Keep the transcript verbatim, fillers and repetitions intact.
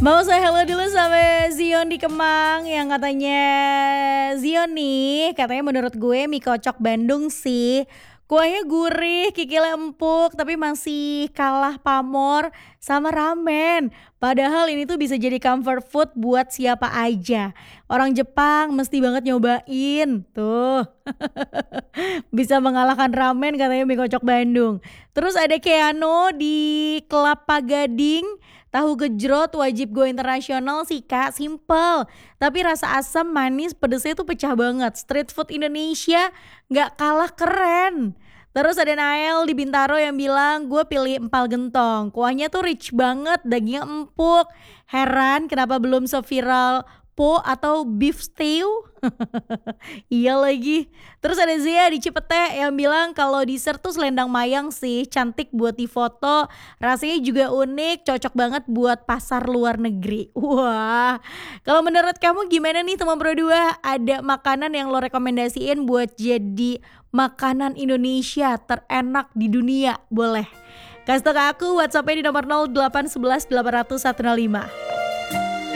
Mau saya hello dulu sama Zion di Kemang yang katanya Zion nih, katanya menurut gue mie kocok Bandung sih. Kuahnya gurih, kikilnya empuk, tapi masih kalah pamor sama ramen. Padahal ini tuh bisa jadi comfort food buat siapa aja. Orang Jepang mesti banget nyobain. Tuh. Bisa mengalahkan ramen katanya mie kocok Bandung. Terus ada Keano di Kelapa Gading. Tahu gejrot wajib go internasional sih kak, simple. Tapi rasa asam, manis, pedesnya tuh pecah banget. Street food Indonesia gak kalah keren. Terus ada Nael di Bintaro yang bilang gue pilih empal gentong. Kuahnya tuh rich banget, dagingnya empuk. Heran kenapa belum seviral po atau beef stew. Iya lagi. Terus ada Zia di Cipete yang bilang kalau dessert tuh selendang mayang sih, cantik buat difoto, rasanya juga unik, cocok banget buat pasar luar negeri. Wah, kalau menurut kamu gimana nih teman berdua? Ada makanan yang lo rekomendasiin buat jadi makanan Indonesia terenak di dunia? Boleh kasih tau ke aku, WhatsAppnya di nomor nol delapan satu satu delapan nol nol satu nol lima.